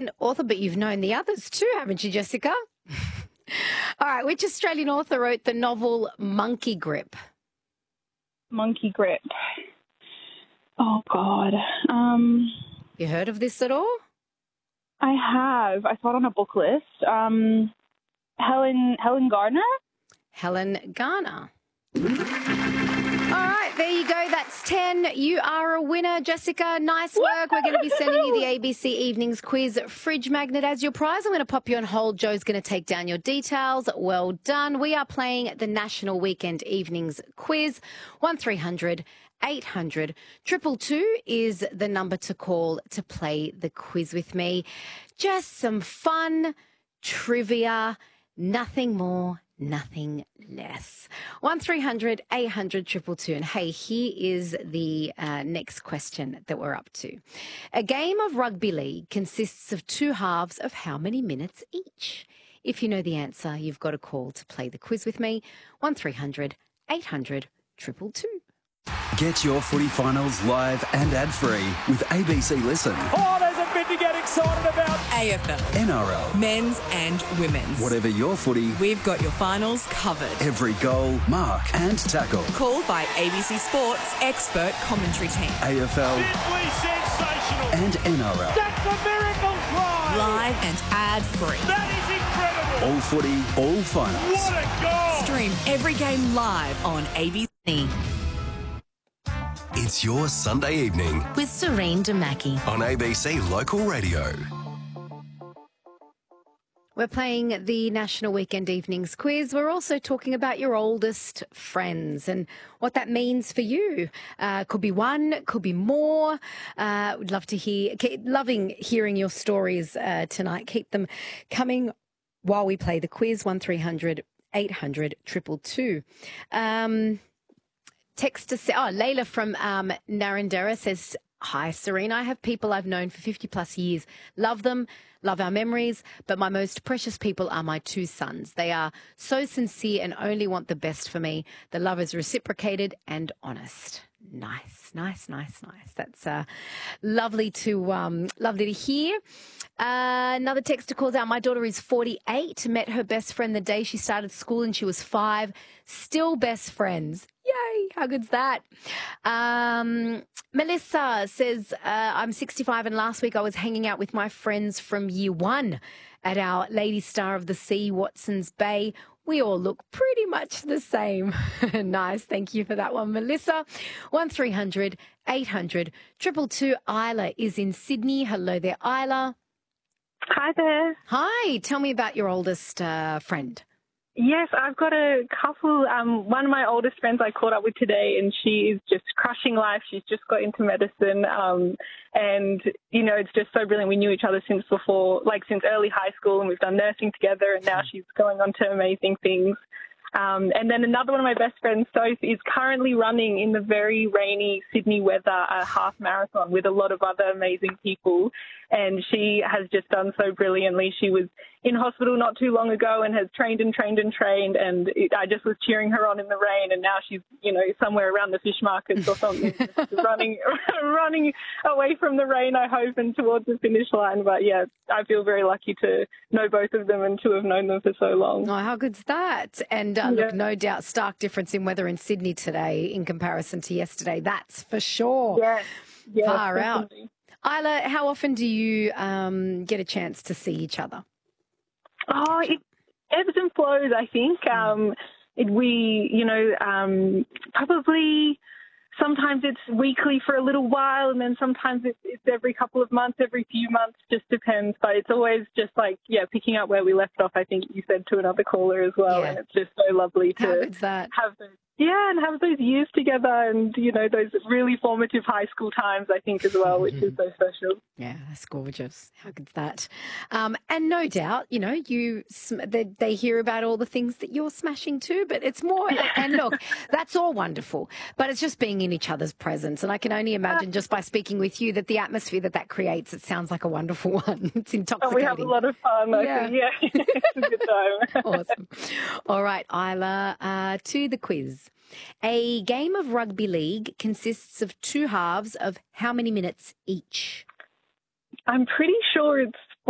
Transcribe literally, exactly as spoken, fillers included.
Australian author, but you've known the others too, haven't you, Jessica? All right, which Australian author wrote the novel Monkey Grip? Monkey Grip. Oh, God. Um, you heard of this at all? I have. I saw it on a book list. Um, Helen Helen Gardner? Helen Garner. All right, there you go. That's ten. You are a winner, Jessica. Nice work. We're going to be sending you the A B C Evenings Quiz fridge magnet as your prize. I'm going to pop you on hold. Joe's going to take down your details. Well done. We are playing the National Weekend Evenings Quiz. one three hundred eight hundred two two two is the number to call to play the quiz with me. Just some fun trivia, nothing more, nothing less. one three hundred eight hundred two two two. And hey, here is the uh, next question that we're up to. A game of rugby league consists of two halves of how many minutes each? If you know the answer, you've got a call to play the quiz with me. one three hundred eight hundred two two two. Get your footy finals live and ad-free with A B C Listen. Oh, there's a bit to get excited about. A F L. N R L. Men's and women's. Whatever your footy, we've got your finals covered. Every goal, mark and tackle. Called by A B C Sports expert commentary team. A F L. Simply sensational. And N R L. That's a miracle try. Live and ad-free. That is incredible. All footy, all finals. What a goal. Stream every game live on A B C. It's your Sunday evening with Serene Damaki on A B C Local Radio. We're playing the National Weekend Evenings Quiz. We're also talking about your oldest friends and what that means for you. Uh, could be one, could be more. Uh, we'd love to hear, loving hearing your stories uh, tonight. Keep them coming while we play the quiz. one three hundred eight hundred two two two. Um, text to say, oh, Layla from um, Narrandera says, hi, Serena. I have people I've known for fifty plus years. Love them, love our memories, but my most precious people are my two sons. They are so sincere and only want the best for me. The love is reciprocated and honest. Nice, nice, nice, nice. That's uh, lovely to um, lovely to hear. Uh, another texter calls out, my daughter is forty-eight, met her best friend the day she started school and she was five. Still best friends. Yay, how good's that? Um, Melissa says, uh, I'm sixty-five and last week I was hanging out with my friends from year one at our Lady Star of the Sea, Watson's Bay. We all look pretty much the same. Nice. Thank you for that one, Melissa. one three hundred eight hundred two two two. Isla is in Sydney. Hello there, Isla. Hi there. Hi. Tell me about your oldest uh, friend. Yes, I've got a couple. Um, one of my oldest friends I caught up with today, and she is just crushing life. She's just got into medicine, um, and, you know, it's just so brilliant. We knew each other since before, like since early high school, and we've done nursing together, and now she's going on to amazing things. Um, and then another one of my best friends, Soph, is currently running in the very rainy Sydney weather a half marathon with a lot of other amazing people. And she has just done so brilliantly. She was in hospital not too long ago and has trained and trained and trained. And it, I just was cheering her on in the rain. And now she's, you know, somewhere around the fish markets or something, running, running away from the rain, I hope, and towards the finish line. But yeah, I feel very lucky to know both of them and to have known them for so long. Oh, how good's that? And uh, yeah. look, no doubt, stark difference in weather in Sydney today in comparison to yesterday. That's for sure. Yeah. yeah Far definitely. out. Isla, how often do you um, get a chance to see each other? Oh, it ebbs and flows, I think. Um, it, we, you know, um, probably sometimes it's weekly for a little while, and then sometimes it's, it's every couple of months, every few months, just depends. But it's always just like, yeah, picking up where we left off, I think you said to another caller as well. Yeah. And it's just so lovely to How good's that? have those. Yeah, and have those years together and, you know, those really formative high school times, I think, as well, which is so special. Yeah, that's gorgeous. How good's that? Um, and no doubt, you know, you sm- they, they hear about all the things that you're smashing too, but it's more, yeah. and look, that's all wonderful, but it's just being in each other's presence. And I can only imagine just by speaking with you that the atmosphere that that creates, it sounds like a wonderful one. It's intoxicating. Oh, we have a lot of fun. I Yeah. think. Yeah, it's a good time. Awesome. All right, Isla, uh, to the quiz. A game of rugby league consists of two halves of how many minutes each? I'm pretty sure it's